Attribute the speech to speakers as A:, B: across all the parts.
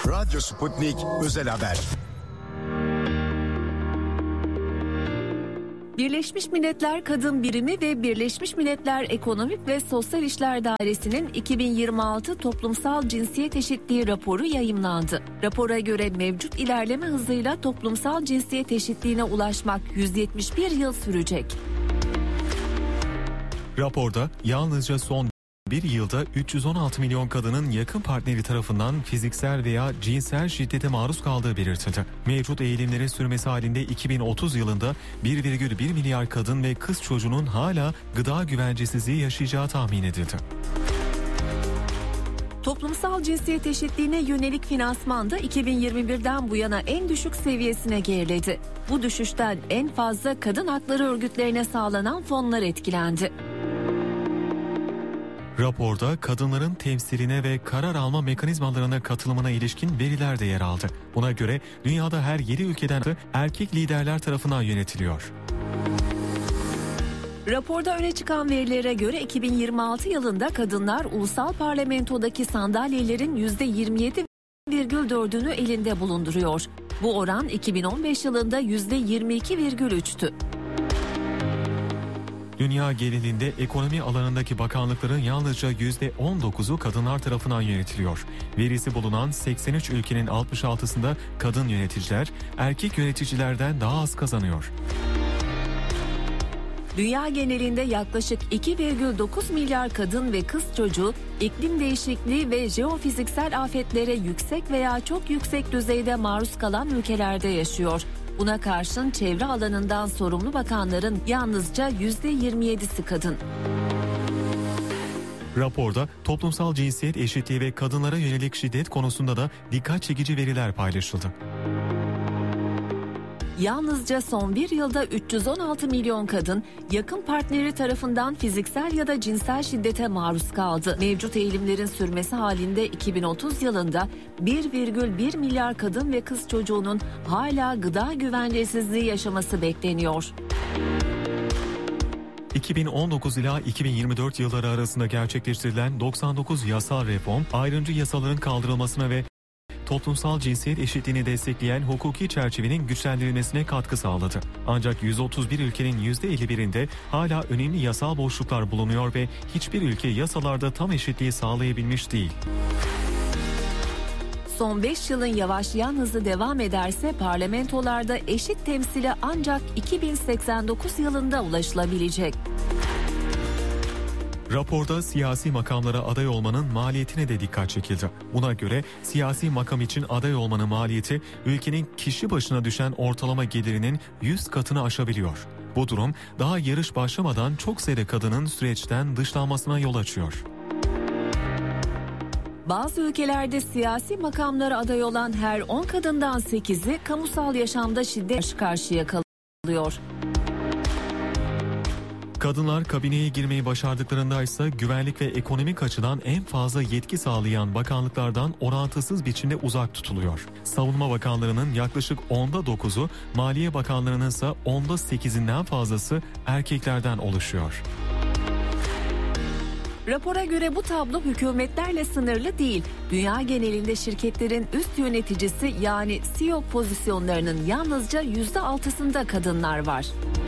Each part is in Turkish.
A: Radyo Sputnik Özel Haber.
B: Birleşmiş Milletler Kadın Birimi ve Birleşmiş Milletler Ekonomik ve Sosyal İşler Dairesi'nin 2026 Toplumsal Cinsiyet Eşitliği raporu yayımlandı. Rapora göre mevcut ilerleme hızıyla toplumsal cinsiyet eşitliğine ulaşmak 171 yıl sürecek.
C: Raporda yalnızca son bir yılda 316 milyon kadının yakın partneri tarafından fiziksel veya cinsel şiddete maruz kaldığı belirtildi. Mevcut eğilimlerin sürmesi halinde 2030 yılında 1,1 milyar kadın ve kız çocuğunun hala gıda güvencesizliği yaşayacağı tahmin edildi.
B: Toplumsal cinsiyet eşitliğine yönelik finansman da 2021'den bu yana en düşük seviyesine geriledi. Bu düşüşten en fazla kadın hakları örgütlerine sağlanan fonlar etkilendi.
C: Raporda kadınların temsiline ve karar alma mekanizmalarına katılımına ilişkin veriler de yer aldı. Buna göre dünyada her 7 ülkeden erkek liderler tarafından yönetiliyor.
B: Raporda öne çıkan verilere göre 2026 yılında kadınlar ulusal parlamentodaki sandalyelerin %27,4'ünü elinde bulunduruyor. Bu oran 2015 yılında %22,3'tü.
C: Dünya genelinde ekonomi alanındaki bakanlıkların yalnızca %19'u kadınlar tarafından yönetiliyor. Verisi bulunan 83 ülkenin 66'sında kadın yöneticiler, erkek yöneticilerden daha az kazanıyor.
B: Dünya genelinde yaklaşık 2,9 milyar kadın ve kız çocuğu iklim değişikliği ve jeofiziksel afetlere yüksek veya çok yüksek düzeyde maruz kalan ülkelerde yaşıyor. Buna karşın çevre alanından sorumlu bakanların yalnızca %27'si kadın.
C: Raporda toplumsal cinsiyet eşitliği ve kadınlara yönelik şiddet konusunda da dikkat çekici veriler paylaşıldı.
B: Yalnızca son bir yılda 316 milyon kadın yakın partneri tarafından fiziksel ya da cinsel şiddete maruz kaldı. Mevcut eğilimlerin sürmesi halinde 2030 yılında 1,1 milyar kadın ve kız çocuğunun hala gıda güvencesizliği yaşaması bekleniyor.
C: 2019 ila 2024 yılları arasında gerçekleştirilen 99 yasal reform, ayrımcı yasaların kaldırılmasına ve toplumsal cinsiyet eşitliğini destekleyen hukuki çerçevenin güçlendirilmesine katkı sağladı. Ancak 131 ülkenin %51'inde hala önemli yasal boşluklar bulunuyor ve hiçbir ülke yasalarda tam eşitliği sağlayabilmiş değil.
B: Son 5 yılın yavaşlayan hızı devam ederse parlamentolarda eşit temsile ancak 2089 yılında ulaşılabilecek.
C: Raporda siyasi makamlara aday olmanın maliyetine de dikkat çekildi. Buna göre siyasi makam için aday olmanın maliyeti ülkenin kişi başına düşen ortalama gelirinin 100 katını aşabiliyor. Bu durum daha yarış başlamadan çok sayıda kadının süreçten dışlanmasına yol açıyor.
B: Bazı ülkelerde siyasi makamlara aday olan her 10 kadından 8'i kamusal yaşamda şiddet karşıya kalıyor.
C: Kadınlar kabineye girmeyi başardıklarında ise güvenlik ve ekonomik açıdan en fazla yetki sağlayan bakanlıklardan orantısız biçimde uzak tutuluyor. Savunma bakanlarının yaklaşık 9'u, Maliye Bakanlarının ise 8'inden fazlası erkeklerden oluşuyor.
B: Rapora göre bu tablo hükümetlerle sınırlı değil. Dünya genelinde şirketlerin üst yöneticisi yani CEO pozisyonlarının yalnızca %6'sında kadınlar var.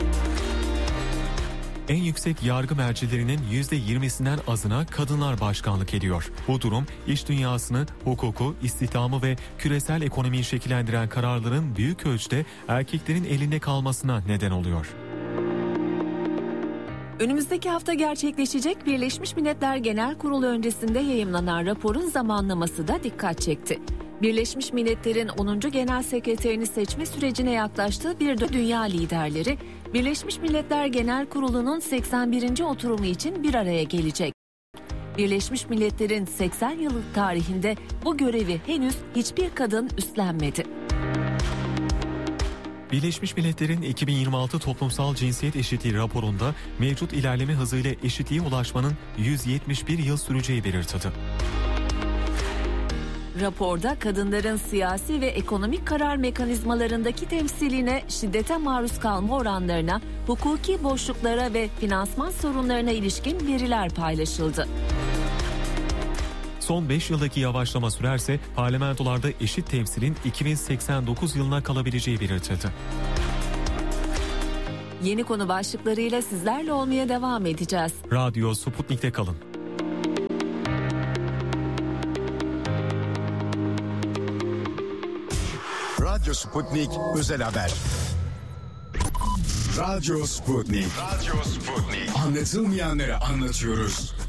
C: En yüksek yargı mercilerinin %20'sinden azına kadınlar başkanlık ediyor. Bu durum iş dünyasını, hukuku, istihdamı ve küresel ekonomiyi şekillendiren kararların büyük ölçüde erkeklerin elinde kalmasına neden oluyor.
B: Önümüzdeki hafta gerçekleşecek Birleşmiş Milletler Genel Kurulu öncesinde yayımlanan raporun zamanlaması da dikkat çekti. Birleşmiş Milletler'in 10. Genel Sekreterini seçme sürecine yaklaştığı bir dünya liderleri, Birleşmiş Milletler Genel Kurulu'nun 81. oturumu için bir araya gelecek. Birleşmiş Milletler'in 80 yıllık tarihinde bu görevi henüz hiçbir kadın üstlenmedi.
C: Birleşmiş Milletler'in 2026 Toplumsal Cinsiyet Eşitliği raporunda mevcut ilerleme hızıyla eşitliğe ulaşmanın 171 yıl süreceği belirtildi.
B: Raporda kadınların siyasi ve ekonomik karar mekanizmalarındaki temsiline, şiddete maruz kalma oranlarına, hukuki boşluklara ve finansman sorunlarına ilişkin veriler paylaşıldı.
C: Son 5 yıldaki yavaşlama sürerse parlamentolarda eşit temsilin 2089 yılına kalabileceği belirtildi.
B: Yeni konu başlıklarıyla sizlerle olmaya devam edeceğiz.
C: Radyo Sputnik'te kalın.
A: Radyo Sputnik özel haber. Radyo Sputnik. Anlatılmayanları anlatıyoruz.